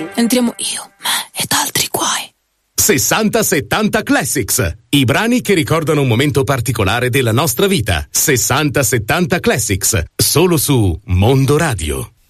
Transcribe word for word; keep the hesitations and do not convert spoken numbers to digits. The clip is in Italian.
Entriamo io, me ed altri guai. sessanta settanta Classics, i brani che ricordano un momento particolare della nostra vita. sessanta settanta Classics, solo su Mondo Radio.